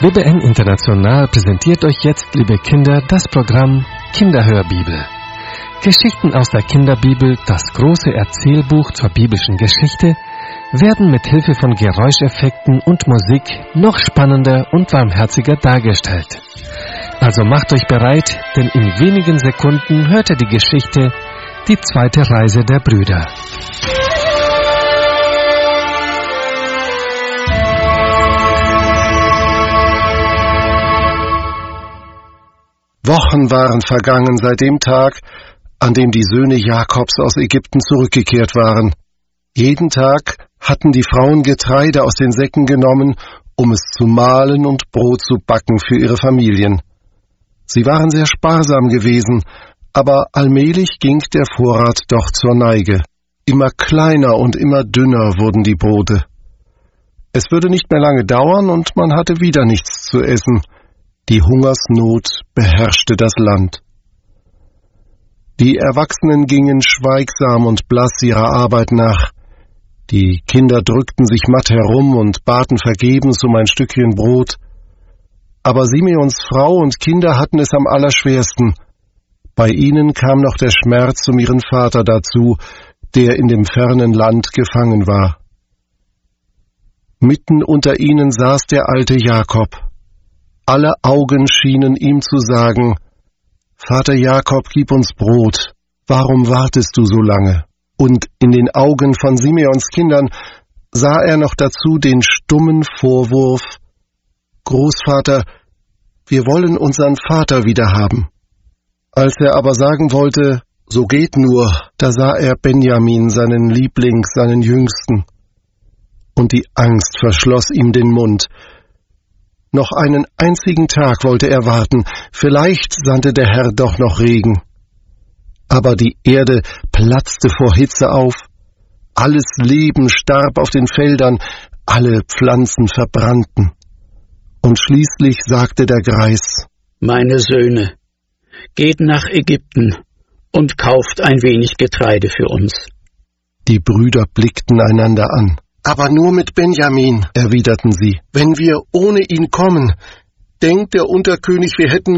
WBN International präsentiert euch jetzt, liebe Kinder, das Programm Kinderhörbibel. Geschichten aus der Kinderbibel, das große Erzählbuch zur biblischen Geschichte, werden mit Hilfe von Geräuscheffekten und Musik noch spannender und warmherziger dargestellt. Also macht euch bereit, denn in wenigen Sekunden hört ihr die Geschichte Die zweite Reise der Brüder. Wochen waren vergangen seit dem Tag, an dem die Söhne Jakobs aus Ägypten zurückgekehrt waren. Jeden Tag hatten die Frauen Getreide aus den Säcken genommen, um es zu mahlen und Brot zu backen für ihre Familien. Sie waren sehr sparsam gewesen, aber allmählich ging der Vorrat doch zur Neige. Immer kleiner und immer dünner wurden die Brote. Es würde nicht mehr lange dauern und man hatte wieder nichts zu essen. Die Hungersnot beherrschte das Land. Die Erwachsenen gingen schweigsam und blass ihrer Arbeit nach. Die Kinder drückten sich matt herum und baten vergebens um ein Stückchen Brot. Aber Simeons Frau und Kinder hatten es am allerschwersten. Bei ihnen kam noch der Schmerz um ihren Vater dazu, der in dem fernen Land gefangen war. Mitten unter ihnen saß der alte Jakob. Alle Augen schienen ihm zu sagen: »Vater Jakob, gib uns Brot. Warum wartest du so lange?« Und in den Augen von Simeons Kindern sah er noch dazu den stummen Vorwurf: »Großvater, wir wollen unseren Vater wiederhaben.« Als er aber sagen wollte: »So geht nur«, da sah er Benjamin, seinen Liebling, seinen Jüngsten. Und die Angst verschloss ihm den Mund. Noch einen einzigen Tag wollte er warten, vielleicht sandte der Herr doch noch Regen. Aber die Erde platzte vor Hitze auf, alles Leben starb auf den Feldern, alle Pflanzen verbrannten. Und schließlich sagte der Greis: »Meine Söhne, geht nach Ägypten und kauft ein wenig Getreide für uns.« Die Brüder blickten einander an. »Aber nur mit Benjamin«, erwiderten sie. »Wenn wir ohne ihn kommen, denkt der Unterkönig, wir hätten